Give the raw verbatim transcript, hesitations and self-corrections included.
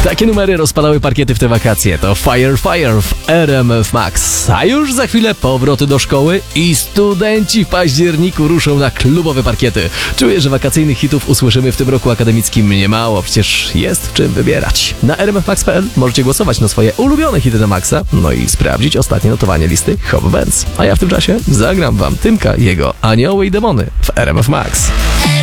Takie numery rozpalały parkiety w te wakacje. To Fire Fire w R M F Max. A już za chwilę powroty do szkoły i studenci w październiku ruszą na klubowe parkiety. Czuję, że wakacyjnych hitów usłyszymy w tym roku akademickim niemało. Przecież jest w czym wybierać. Na r m f max kropka p l możecie głosować na swoje ulubione hity na Maxa, no i sprawdzić ostatnie notowanie listy Hot Bands. A ja w tym czasie zagram wam Tymka i jego Anioły i Demony w R M F Max.